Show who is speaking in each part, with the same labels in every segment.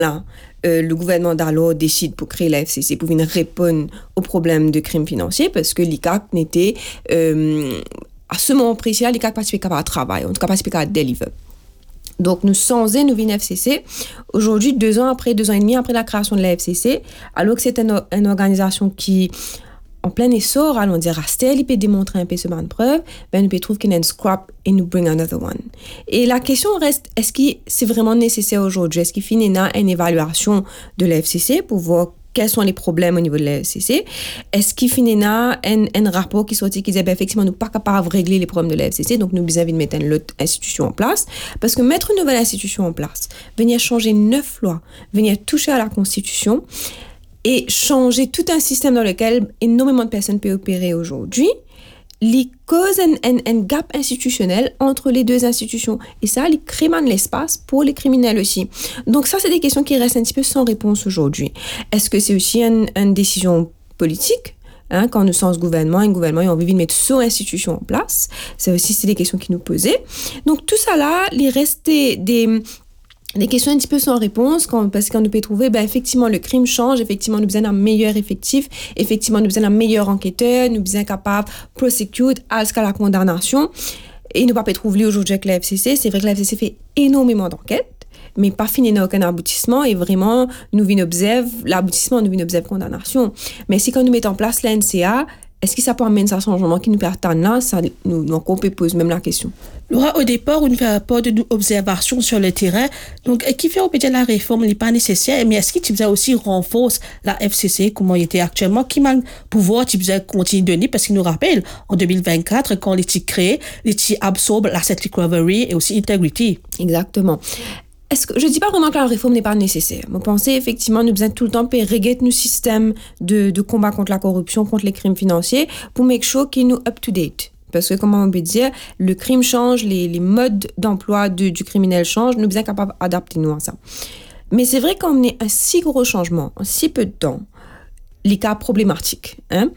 Speaker 1: là, le gouvernement d'alors décide pour créer la FCC pour venir répondre aux problèmes de crimes financiers parce que l'ICAC n'était, à ce moment précis, l'ICAC participait qu'à un travail, en tout cas participait qu'à deliver. Donc, nous sommes nous venons FCC. Aujourd'hui, 2 ans et demi après la création de la FCC, alors que c'est une organisation qui, en plein essor, allons dire, il peut démontrer un peu ce de preuve, ben, nous peut trouver qu'il y a une scrap et nous bring another one. Et la question reste, est-ce que c'est vraiment nécessaire aujourd'hui? Est-ce qu'il finit une évaluation de la FCC pour voir quels sont les problèmes au niveau de la FCC? Est-ce qu'il finit un rapport qui sortit qui disait, ben, effectivement, nous ne sommes pas capables de régler les problèmes de la FCC, donc nous avons besoin de mettre une autre institution en place. Parce que mettre une nouvelle institution en place, venir changer 9 lois, venir toucher à la Constitution, et changer tout un système dans lequel énormément de personnes peuvent opérer aujourd'hui, il cause un gap institutionnel entre les deux institutions. Et ça, il crée de l'espace pour les criminels aussi. Donc ça, c'est des questions qui restent un petit peu sans réponse aujourd'hui. Est-ce que c'est aussi une décision politique? Quand nous sommes ce gouvernement, un gouvernement, ils ont envie de mettre son institution en place. C'est des questions qui nous posaient. Donc tout ça là, il reste des questions un petit peu sans réponse, parce qu'on peut trouver, ben, effectivement, le crime change, effectivement, nous avons un meilleur effectif, effectivement, nous avons un meilleur enquêteur, nous sommes capables de prosecute jusqu'à la condamnation. Et nous ne pouvons pas trouver aujourd'hui avec la FCC. C'est vrai que la FCC fait énormément d'enquêtes, mais pas fini dans aucun aboutissement, et vraiment, nous venons observer l'aboutissement, nous venons observer condamnation. Mais si quand nous mettons en place la NCA, est-ce que ça peut amener un changement qui nous perturbe là? Ça, nous on peut poser même la question.
Speaker 2: Laura, au départ, on fait rapport de nos observations sur le terrain. Donc, qui fait, on peut dire, la réforme n'est pas nécessaire, mais est-ce que tu faisais aussi renforce la FCC, comment il était actuellement, qui manque pouvoir, tu faisais continuer de donner, parce qu'il nous rappelle, en 2024, quand les titres créés, les titres absorbent l'asset recovery et aussi integrity.
Speaker 1: Exactement. Je ne dis pas vraiment que la réforme n'est pas nécessaire. Je pense effectivement nous besoin tout le temps de régler nos systèmes de combat contre la corruption, contre les crimes financiers, pour make sure qu'ils nous up-to-date. Parce que, comment on peut dire, le crime change, les modes d'emploi du criminel changent, nous sommes capables d'adapter nous à ça. Mais c'est vrai qu'on est un si gros changement en si peu de temps, les cas problématiques.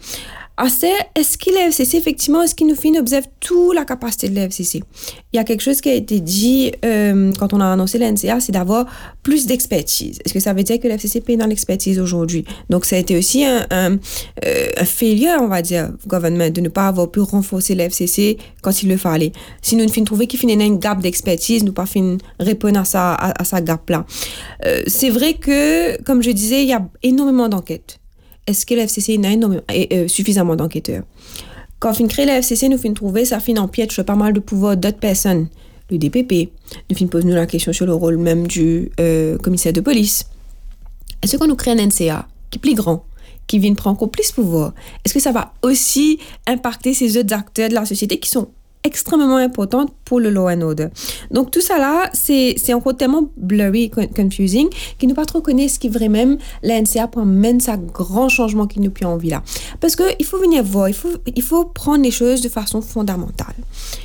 Speaker 1: Est-ce que la FCC, effectivement, est-ce qu'il nous fait observer toute la capacité de la FCC? Il y a quelque chose qui a été dit quand on a annoncé la NCA, c'est d'avoir plus d'expertise. Est-ce que ça veut dire que la FCC paye dans l'expertise aujourd'hui? Donc, ça a été aussi un failure, on va dire, gouvernement, de ne pas avoir pu renforcer la FCC quand il le fallait. Si nous ne finissons trouver qu'il finit une gap d'expertise, nous pas finissons répondre à sa gap-là. C'est vrai que, comme je disais, il y a énormément d'enquêtes. Est-ce que la FCC a suffisamment d'enquêteurs? Quand on crée la FCC, nous finissons trouver, ça finit empiète sur pas mal de pouvoirs d'autres personnes. Le DPP, nous finissons poser la question sur le rôle même du commissaire de police. Est-ce qu'on nous crée un NCA qui est plus grand, qui vient prendre encore plus de pouvoir? Est-ce que ça va aussi impacter ces autres acteurs de la société qui sont extrêmement importante pour le law and order. Donc tout ça là, c'est encore tellement blurry, confusing, qu'ils ne pas trop connaissent ce qui vraiment la NCA pour amener ça grand changement qui nous peut envie là. Parce que il faut venir voir, il faut prendre les choses de façon fondamentale.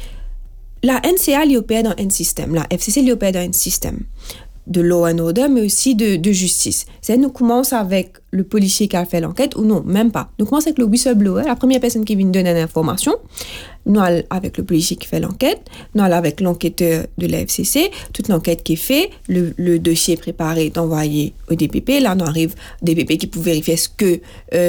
Speaker 1: La NCA elle opère dans un système, la FCC elle opère dans un système de law and order, mais aussi de justice. C'est nous commence avec le policier qui a fait l'enquête, ou non, même pas. Nous commence avec le whistleblower, la première personne qui vient donner l'information. Nous allons avec le policier qui fait l'enquête, nous allons avec l'enquêteur de la FCC, toute l'enquête qui est faite, le dossier est préparé, est envoyé au DPP. Là, nous arrive au DPP qui peut vérifier est-ce que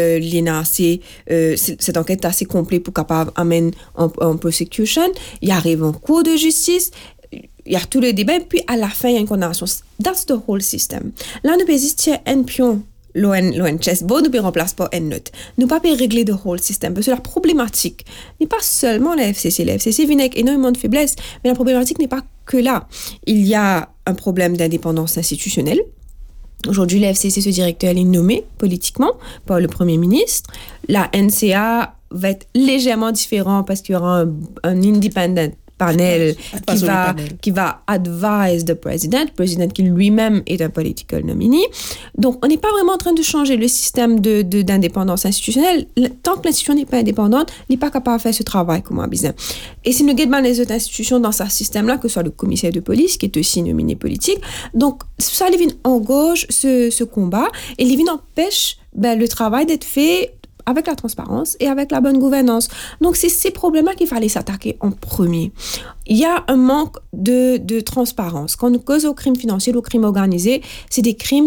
Speaker 1: cette enquête est assez complète pour capable amener en prosecution. Il arrive en cours de justice. Il y a tout le débat, puis à la fin, il y a une condamnation. That's the whole system. Là, nous pouvons dire, un pion, l'ON chessboard, nous pouvons remplacer par un note. Nous ne pouvons pas régler the whole system, parce que la problématique n'est pas seulement la FCC. La FCC vient avec énormément de faiblesses, mais la problématique n'est pas que là. Il y a un problème d'indépendance institutionnelle. Aujourd'hui, la FCC, ce directeur, elle est nommé politiquement par le Premier ministre. La NCA va être légèrement différent parce qu'il y aura un independent panel qui va advise the président qui lui-même est un political nominee. Donc, on n'est pas vraiment en train de changer le système d'indépendance institutionnelle. Tant que l'institution n'est pas indépendante, il n'est pas capable de faire ce travail comme un business. Et si nous regardons les autres institutions dans ce système-là, que ce soit le commissaire de police, qui est aussi nominé politique, donc ça, il engage ce combat et il empêche le travail d'être fait avec la transparence et avec la bonne gouvernance. Donc, c'est ces problèmes-là qu'il fallait s'attaquer en premier. Il y a un manque de transparence. Quand on cause au crime financier, au crime organisé, c'est des crimes